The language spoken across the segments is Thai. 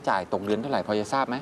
จ่ายตกเดือนเท่าไหร่พอจะทราบไหม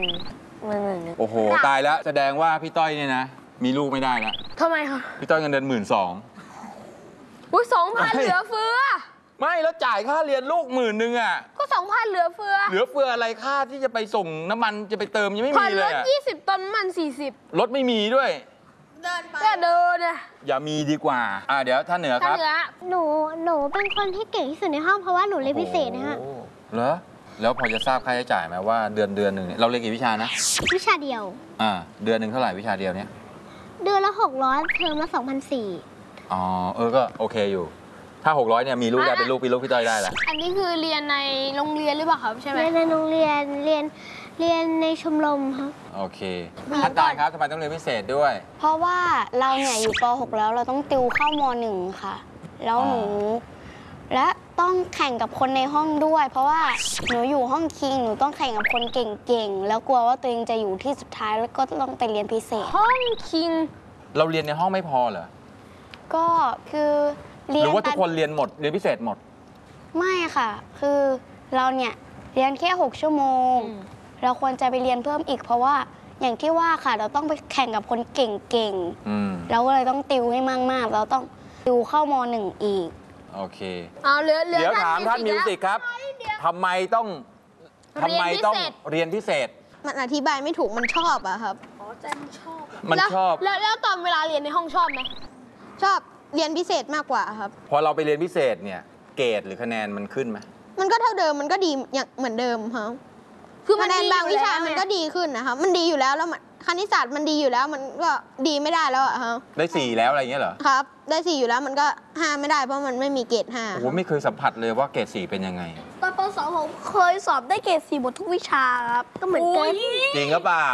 10,000 โอ้โหตายแล้วแสดงว่าพี่ต้อยเนี่ยนะมีลูกไม่ได้แล้วทำไมคะพี่ต้อยเงินเดือน12,000 อุ้ย2,000เหลือเฟือไม่แล้วจ่ายค่าเรียนลูก10,000อ่ะก็2,000เหลือเฟืออะไรค่าที่จะไปส่งน้ำมันจะไปเติมยังไม่มีเลยผ่อนรถ20ตอนน้ำมัน40 รถไม่มีด้วยเดินไปก็เดินนะอย่ามีดีกว่าเดี๋ยวท่านเหนือครับหนูเป็นคนที่เก่งที่สุดในห้องเพราะว่าหนูเรียนพิเศษนะฮะเหรอแล้วพอจะทราบค่าใช้จ่ายไหมว่าเดือนหนึ่งเราเรียนกี่วิชานะวิชาเดียวเดือนหนึ่งเท่าไหร่วิชาเดียวเนี้ยเดือนละ600เทอมละ2,400 ก็โอเคอยู่ถ้า600เนี่ยมีลูกได้เป็นลูกพี่ต้อยได้แหละอันนี้คือเรียนในโรงเรียนหรือเปล่าครับใช่ไหมเรียนในโรงเรียนเรียนในชมรมครับโอเคท่านอาจารย์ครับทำไมต้องเรียนพิเศษด้วยเพราะว่าเราเนี่ยอยู่ป .6 แล้วเราต้องติวเข้าม .1 ค่ะแล้วหนูและต้องแข่งกับคนในห้องด้วยเพราะว่าหนูอยู่ห้องคิงหนูต้องแข่งกับคนเก่งๆแล้วกลัวว่าตัวเองจะอยู่ที่สุดท้ายแล้วก็ต้องไปเรียนพิเศษห้องคิงเราเรียนในห้องไม่พอเหรอก็คือเรียนหรือว่าทุกคนเรียนหมดเรียนพิเศษหมดไม่ค่ะคือเราเนี่ยเรียนแค่6 ชั่วโมงเราควรจะไปเรียนเพิ่มอีกเพราะว่าอย่างที่ว่าค่ะเราต้องไปแข่งกับคนเก่งๆเราก็เลยต้องติวให้มากๆเราต้องติวเข้าม.1 อีกโอเคเดี๋ยวถามท่านมิวสิกครับทำไมต้องเรียนพิเศษมันอธิบายไม่ถูกมันชอบอะครับใจมันชอบมันชอบแล้วตอนเวลาเรียนในห้องชอบไหมชอบเรียนพิเศษมากกว่าครับพอเราไปเรียนพิเศษเนี่ยเกรดหรือคะแนนมันขึ้นไหมมันก็เท่าเดิมมันก็ดีอย่างเหมือนเดิมครับคือคะแนนบางวิชามันก็ดีขึ้นนะครับมันดีอยู่แล้วคณิตศาสตร์มันดีอยู่แล้วมันก็ดีไม่ได้แล้วอะครับได้4แล้วอะไรเงี้ยเหรอครับได้4อยู่แล้วมันก็5ไม่ได้เพราะมันไม่มีเกรด5 โอ้โหไม่เคยสัมผัสเลยว่าเกรด4เป็นยังไงตอนป.2ผมเคยสอบได้เกรด4หมดทุกวิชาครับก็เหมือนกันจริงหรือเปล่า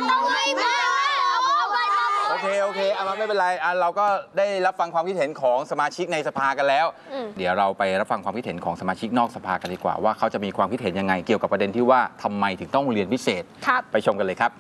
โอเคไม่เป็นไรเราก็ได้รับฟังความคิดเห็นของสมาชิกในสภากันแล้วเดี๋ยวเราไปรับฟังความคิดเห็นของสมาชิกนอกสภากันดีกว่าว่าเขาจะมีความคิดเห็นยังไงเกี่ยวกับประเด็นที่ว่าทำไมถึงต้องเรียนพิเศษไปชมกันเลยครับ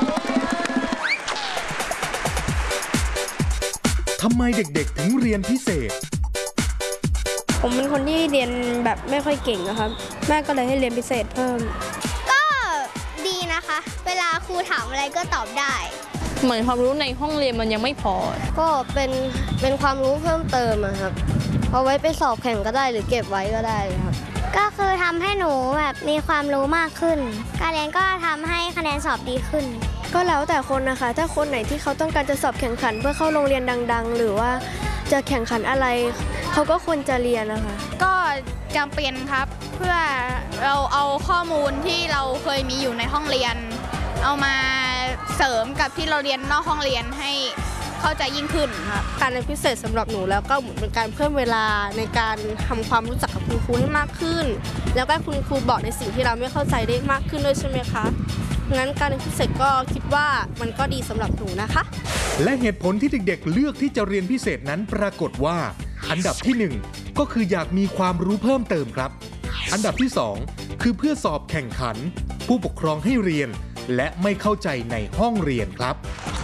ทำไมเด็กๆถึงเรียนพิเศษผมเป็นคนที่เรียนแบบไม่ค่อยเก่งนะครับแม่ก็เลยให้เรียนพิเศษเพิ่มก็ดีนะคะเวลาครูถามอะไรก็ตอบได้เหมือนความรู้ในห้องเรียนมันยังไม่พอก็เป็นความรู้เพิ่มเติมครับเอาไว้ไปสอบแข่งก็ได้หรือเก็บไว้ก็ได้ครับก็คือทำให้หนูแบบมีความรู้มากขึ้นการเรียนก็ทำให้คะแนนสอบดีขึ้นก็แล้วแต่คนนะคะถ้าคนไหนที่เขาต้องการจะสอบแข่งขันเพื่อเข้าโรงเรียนดังๆหรือว่าจะแข่งขันอะไรเขาก็ควรจะเรียนนะคะก็จำเป็นครับเพื่อเราเอาข้อมูลที่เราเคยมีอยู่ในห้องเรียนเอามาเสริมกับที่เราเรียนนอกห้องเรียนให้เข้าใจยิ่งขึ้นครับการเรียนพิเศษสำหรับหนูแล้วก็เหมือนเป็นการเพิ่มเวลาในการทำความรู้จักกับคุณครูให้มากขึ้นแล้วก็คุณครูบอกในสิ่งที่เราไม่เข้าใจได้มากขึ้นด้วยใช่ไหมคะงั้นการเรียนพิเศษก็คิดว่ามันก็ดีสำหรับหนูนะคะและเหตุผลที่เด็กๆเลือกที่จะเรียนพิเศษนั้นปรากฏว่าอันดับที่1ก็คืออยากมีความรู้เพิ่มเติมครับอันดับที่2คือเพื่อสอบแข่งขันผู้ปกครองให้เรียนและไม่เข้าใจในห้องเรียนครับ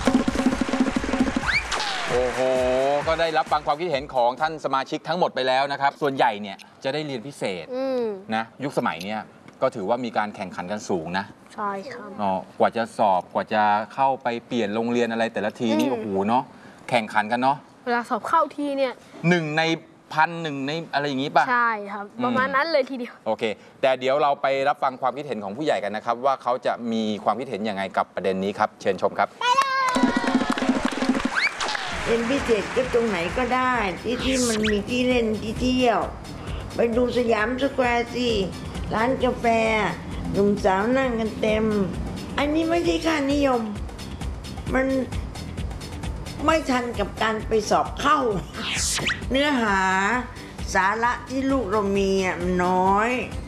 โอ้โหก็ได้รับฟังความคิดเห็นของท่านสมาชิกทั้งหมดไปแล้วนะครับส่วนใหญ่เนี่ยจะได้เรียนพิเศษนะยุคสมัยเนี่ยก็ถือว่ามีการแข่งขันกันสูงนะใช่ครับกว่าจะสอบกว่าจะเข้าไปเปลี่ยนโรงเรียนอะไรแต่ละทีนี่โอ้โหเนาะแข่งขันกันเนาะเวลาสอบเข้าทีเนี่ย 1 ใน 1,000 1 ในอะไรอย่างนี้ป่ะใช่ครับประมาณนั้นเลยทีเดียวโอเคแต่เดี๋ยวเราไปรับฟังความคิดเห็นของผู้ใหญ่กันนะครับว่าเขาจะมีความคิดเห็นยังไงกับประเด็นนี้ครับเชิญชมครับเรียนพิเศษก็ตรงไหนก็ได้ที่มันมีที่เล่นที่เที่ยวไปดูสยามสแควร์สิร้านกาแฟหนุ่มสาวนั่งกันเต็มอันนี้ไม่ใช่ค่านิยมมันไม่ทันกับการไปสอบเข้าเนื้อหาสาระที่ลูกเรามีมันน้อย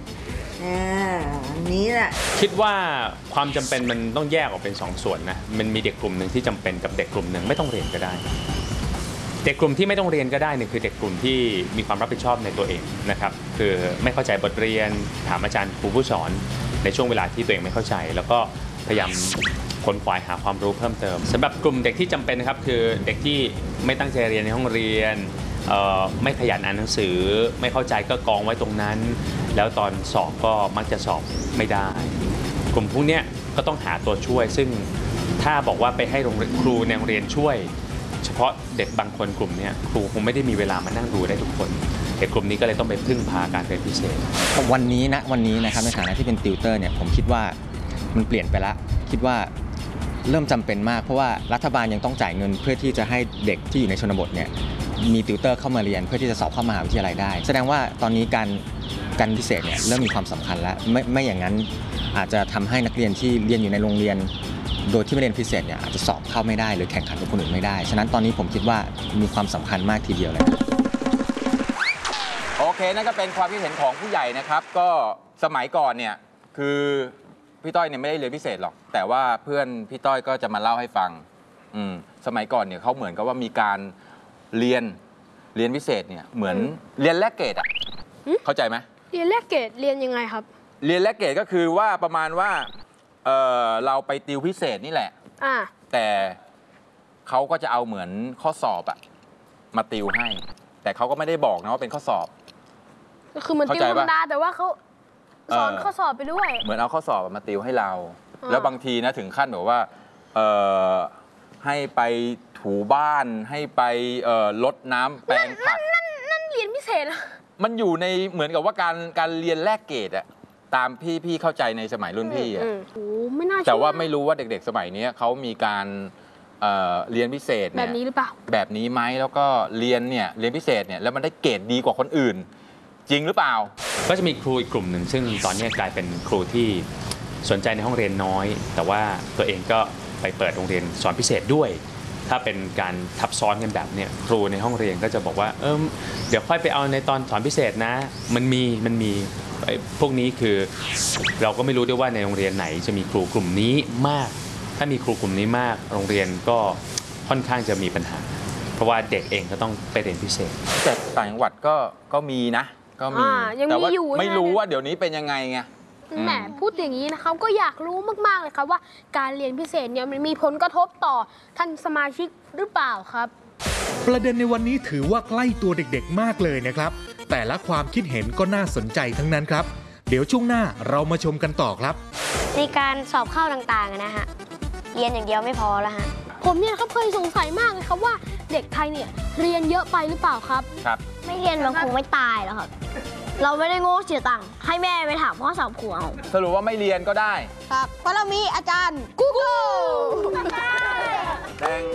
นี้แหละคิดว่าความจำเป็นมันต้องแยกออกเป็น2 ส่วนนะมันมีเด็กกลุ่มหนึ่งที่จำเป็นกับเด็กกลุ่มหนึ่งไม่ต้องเรียนก็ได้เด็กกลุ่มที่ไม่ต้องเรียนก็ได้เนี่ยคือเด็กกลุ่มที่มีความรับผิดชอบในตัวเองนะครับคือไม่เข้าใจบทเรียนถามอาจารย์ครูผู้สอนในช่วงเวลาที่ตัวเองไม่เข้าใจแล้วก็พยายามค้นคว้าหาความรู้เพิ่มเติมสำหรับกลุ่มเด็กที่จำเป็นนะครับคือเด็กที่ไม่ตั้งใจเรียนในห้องเรียนไม่ขยันอ่านหนังสือไม่เข้าใจก็กองไว้ตรงนั้น แล้วตอนสอบก็มักจะสอบไม่ได้ กลุ่มพวกนี้ก็ต้องหาตัวช่วย ซึ่งถ้าบอกว่าไปให้ครูในโรงเรียนช่วย เฉพาะเด็กบางคนกลุ่มนี้ครูคงไม่ได้มีเวลามานั่งดูได้ทุกคนเด็กกลุ่มนี้ก็เลยต้องไปพึ่งพาการเรียนพิเศษวันนี้นะครับในฐานะที่เป็นติวเตอร์เนี่ยผมคิดว่ามันเปลี่ยนไปละคิดว่าเริ่มจำเป็นมากเพราะว่ารัฐบาลยังต้องจ่ายเงินเพื่อที่จะให้เด็กที่อยู่ในชนบทเนี่ยมีติวเตอร์เข้ามาเรียนเพื่อที่จะสอบเข้ามหาวิทยาลัยได้แสดงว่าตอนนี้การพิเศษเนี่ยเริ่มมีความสำคัญแล้วไม่อย่างนั้นอาจจะทำให้นักเรียนที่เรียนอยู่ในโรงเรียนโดยที่ไม่เรียนพิเศษเนี่ยอาจจะสอบเข้าไม่ได้หรือแข่งขันกับคนอื่นไม่ได้ฉะนั้นตอนนี้ผมคิดว่ามีความสำคัญมากทีเดียวเลยโอเคนั่นก็เป็นความคิดเห็นของผู้ใหญ่นะครับก็สมัยก่อนเนี่ยคือพี่ต้อยเนี่ยไม่ได้เรียนพิเศษหรอกแต่ว่าเพื่อนพี่ต้อยก็จะมาเล่าให้ฟังสมัยก่อนเนี่ยเขาเหมือนกับว่ามีการเรียนพิเศษเนี่ยเหมือนเรียนแลกเกรดอ่ะเข้าใจไหมเรียนแลกเกรดเรียนยังไงครับเรียนแลกเกรดก็คือว่าประมาณว่าเราไปติวพิเศษนี่แหละแต่เขาก็จะเอาเหมือนข้อสอบอะมาติวให้แต่เขาก็ไม่ได้บอกนะว่าเป็นข้อสอบก็คือเหมือนติวธรรมดาแต่ว่าเขาสอนข้อสอบไปด้วยเหมือนเอาข้อสอบมาติวให้เราแล้วบางทีนะถึงขั้นแบบว่าให้ไปถูบ้านให้ไปรดน้ำแปลงผักนั่นเรียนพิเศษมันอยู่ในเหมือนกับว่าการเรียนแลกเกรดอะตามพี่เข้าใจในสมัยรุ่นพี่อะไม่น่าแต่ว่าไม่รู้ว่าเด็กๆสมัยนี้เขามีการเรียนพิเศษแบบนี้หรือเปล่าแบบนี้ไหมแล้วก็เรียนพิเศษเนี่ยแล้วมันได้เกรดดีกว่าคนอื่นจริงหรือเปล่าก็จะมีครูอีกกลุ่มหนึ่งซึ่งตอนนี้กลายเป็นครูที่สนใจในห้องเรียนน้อยแต่ว่าตัวเองก็ไปเปิดโรงเรียนสอนพิเศษด้วยถ้าเป็นการทับซ้อนกันแบบนี้ครูในห้องเรียนก็จะบอกว่าเดี๋ยวค่อยไปเอาในตอนสอนพิเศษนะมันมีพวกนี้คือเราก็ไม่รู้ด้วยว่าในโรงเรียนไหนจะมีครูกลุ่มนี้มากถ้ามีครูกลุ่มนี้มากโรงเรียนก็ค่อนข้างจะมีปัญหาเพราะว่าเด็กเองก็ต้องไปเรียนพิเศษแต่ต่างจังหวัดก็มีนะก็มีแต่ว่าไม่รู้ว่าเดี๋ยวนี้เป็นยังไงไงแหมพูดอย่างนี้นะครับก็อยากรู้มากๆเลยครับว่าการเรียนพิเศษเนี่ยมันมีผลกระทบต่อท่านสมาชิกหรือเปล่าครับประเด็นในวันนี้ถือว่าใกล้ตัวเด็กๆมากเลยนะครับแต่ละความคิดเห็นก็น่าสนใจทั้งนั้นครับเดี๋ยวช่วงหน้าเรามาชมกันต่อครับในการสอบเข้าต่างๆนะฮะเรียนอย่างเดียวไม่พอแล้วฮะผมเนี่ยครับเคยสงสัยมากเลยครับว่าเด็กไทยเนี่ยเรียนเยอะไปหรือเปล่าครับไม่เรียนมันคงไม่ตายแล้วครับเราไม่ได้โง่เสียตังค์ให้แม่ไปถามพ่อสอบครูเอาสรุปว่าไม่เรียนก็ได้ครับเพราะเรามีอาจารย์ Google แต่ง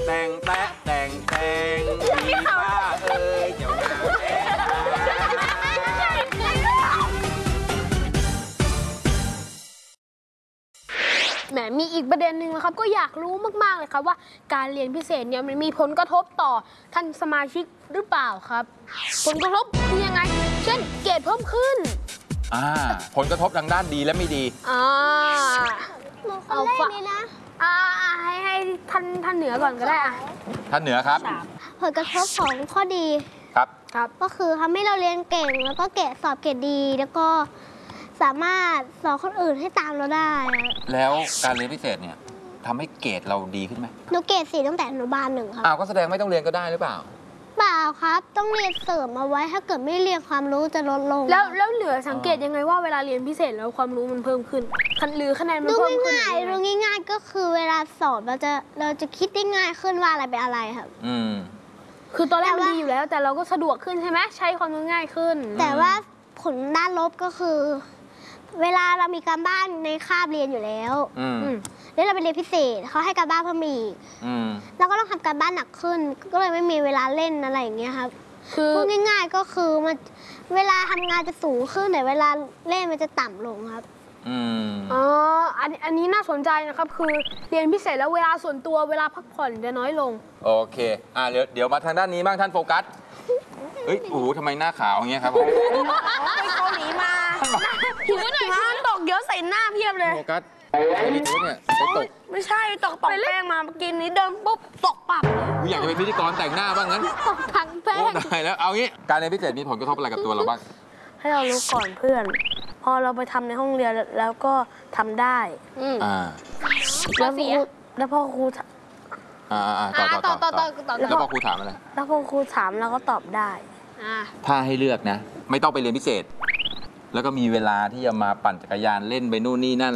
มีป้าเดี๋ยวแหมมีอีกประเด็นหนึ่งนะครับก็อยากรู้มากๆเลยครับว่าการเรียนพิเศษเนี่ยมันมีผลกระทบต่อท่านสมาชิกหรือเปล่าครับผลกระทบคือยังไงเช่นเกรดเพิ่มขึ้นผลกระทบทางด้านดีและไม่ดีเอาฟังนะให้ท่านเหนือก่อนก็ได้ท่านเหนือครับผลกระทบของข้อดีครับก็คือทำให้เราเรียนเก่งแล้วก็สอบเกรดดีแล้วก็สามารถสอนคนอื่นให้ตามเราได้แล้วการเรียนพิเศษเนี่ยทำให้เกรดเราดีขึ้นไหมหนูเกรด4ตั้งแต่อนุบาล1ครับก็แสดงไม่ต้องเรียนก็ได้หรือเปล่าเปล่าครับต้องเรียนเสริมเอาไว้ถ้าเกิดไม่เรียนความรู้จะลดลงแล้วเหลือสังเกตยังไงว่าเวลาเรียนพิเศษแล้วความรู้มันเพิ่มขึ้นหรือคะแนนมันเพิ่มขึ้นดูง่ายๆก็คือเวลาสอบเราจะคิดได้ง่ายขึ้นว่าอะไรเป็นอะไรครับคือตอนแรกมันดีอยู่แล้วแต่เราก็สะดวกขึ้นใช่ไหมใช้ความรู้ง่ายขึ้นแต่ว่าผลด้านลบก็คือเวลาเรามีการบ้านในคาบเรียนอยู่แล้วแล้วเราไปเรียนพิเศษเขาให้การบ้านเพิ่มอีกเราก็ต้องทำการบ้านหนักขึ้นก็เลยไม่มีเวลาเล่นอะไรอย่างเงี้ยครับพูดง่ายๆก็คือมันเวลาทำงานจะสูงขึ้นแต่เวลาเล่นมันจะต่ำลงครับอันนี้น่าสนใจนะครับคือเรียนพิเศษแล้วเวลาส่วนตัวเวลาพักผ่อนจะน้อยลงโอเคเดี๋ยวมาทางด้านนี้บ้างท่านโฟกัสทำไมหน้าขาวอย่างเงี้ยครับผมไปเกาหลีมาหิวหน่อยค่ะตกเยอะใส่หน้าเพียบเลยโฟกัสไอ้นี่เนี่ยไปตกไม่ใช่ตกแป้งมาเมื่อกี้นี้เดินปุ๊บตกปับอยากจะเป็นพิธีกรแต่งหน้าบ้างงั้นตกถังแป้งได้แล้วเอางี้การเรียนพิเศษมีผลกระทบอะไรกับตัวเราบ้างให้เรารู้ก่อนเพื่อนพอเราไปทำในห้องเรียนแล้วก็ทำได้แล้วพอครูต่อแล้วแล้วพอครูถามอะไรแล้วพอครูถามเราก็ตอบได้ถ้าให้เลือกนะ ไม่ต้องไปเรียนพิเศษ แล้วก็มีเวลาที่จะมาปั่นจักรยานเล่นไปนู่นนี่นั่น